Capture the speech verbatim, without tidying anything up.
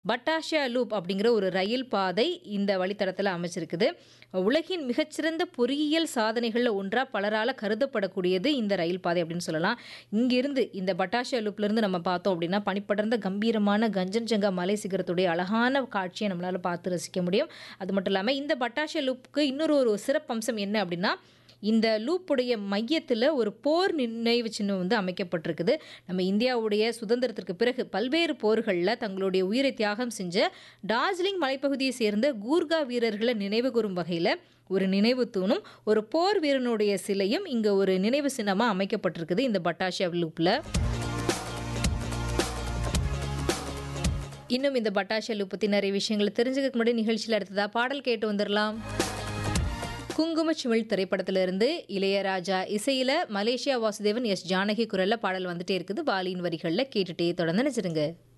பட்டாஷா loop அப்படிங்கிற ஒரு ரயில் பாதை இந்த வழித்தடத்துல அமைச்சிருக்குது. உலகின் மிகச்சிறந்த பொறியியல் சாதனைகள்ல ஒன்றா பலரால கருதப்படக்கூடியது இந்த ரயில் பாதை அப்படின்னு சொல்லலாம். இங்கிருந்து இந்த பட்டாஷா லூப்லேருந்து நம்ம பார்த்தோம் அப்படின்னா, பனிப்படர்ந்த கம்பீரமான கஞ்சன்ஜங்கா மலை சிகரத்துடைய அழகான காட்சியை நம்மளால பார்த்து ரசிக்க முடியும். அது மட்டும் இல்லாம இந்த பட்டாஷா லூப்புக்கு இன்னொரு ஒரு சிறப்பம்சம் என்ன அப்படின்னா, இந்த லூப்புடைய மையத்துல ஒரு போர் நினைவு சின்னம் வந்து அமைக்கப்பட்டிருக்குது. நம்ம இந்தியாவுடைய சுதந்திரத்திற்கு பிறகு பல்வேறு போர்கள்ல தங்களுடைய உயிரை தியாகம் செஞ்ச டார்ஜிலிங் மலைப்பகுதியை சேர்ந்த கூர்கா வீரர்களை நினைவு கூறும் வகையில ஒரு நினைவு தூணும், ஒரு போர் வீரனுடைய சிலையும் இங்க ஒரு நினைவு சின்னமா அமைக்கப்பட்டிருக்குது இந்த பட்டாஷா லூப்ல. இன்னும் இந்த பட்டாஷா லூப் பத்தி நிறைய விஷயங்களை தெரிஞ்சுக்க முன்னாடி நிகழ்ச்சியில் அடுத்ததா பாடல் கேட்டு வந்துடலாம். குங்குமச்சிமிழ் திரைப்படத்திலிருந்து இளையராஜா இசையில மலேசியா வாசுதேவன், எஸ் ஜானகி குரல்ல பாடல் வந்துட்டே இருக்குது. வாலியின் வரிகள்ல கேட்டுட்டே தொடர்ந்து நினைச்சிருங்க.